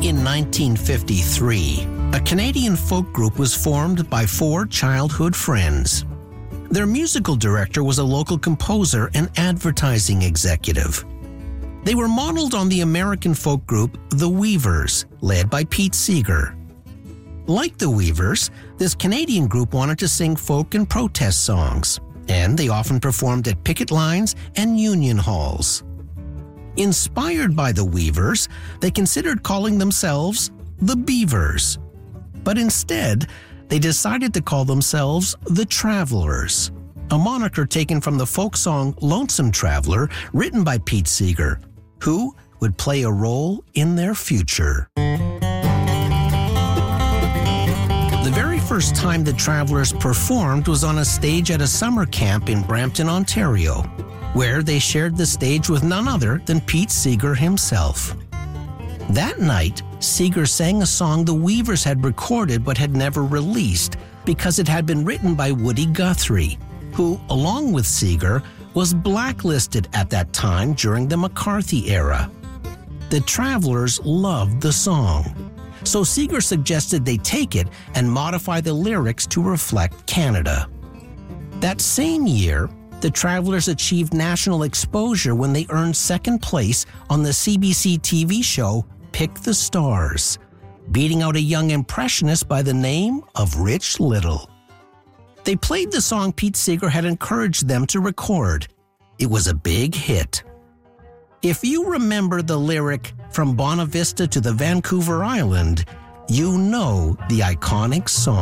In 1953, a Canadian folk group was formed by four childhood friends. Their musical director was a local composer and advertising executive. They were modeled on the American folk group The Weavers, led by Pete Seeger. Like The Weavers, this Canadian group wanted to sing folk and protest songs, and they often performed at picket lines and union halls. Inspired by The Weavers, they considered calling themselves the Beavers. But instead, they decided to call themselves the Travelers, a moniker taken from the folk song Lonesome Traveler, written by Pete Seeger, who would play a role in their future. The very first time the Travelers performed was on a stage at a summer camp in Brampton, Ontario, where they shared the stage with none other than Pete Seeger himself. That night, Seeger sang a song the Weavers had recorded but had never released because it had been written by Woody Guthrie, who, along with Seeger, was blacklisted at that time during the McCarthy era. The Travelers loved the song, so Seeger suggested they take it and modify the lyrics to reflect Canada. That same year, the Travelers achieved national exposure when they earned second place on the CBC TV show Pick the Stars, beating out a young impressionist by the name of Rich Little. They played the song Pete Seeger had encouraged them to record. It was a big hit. If you remember the lyric, "From Bonavista to the Vancouver Island," you know the iconic song.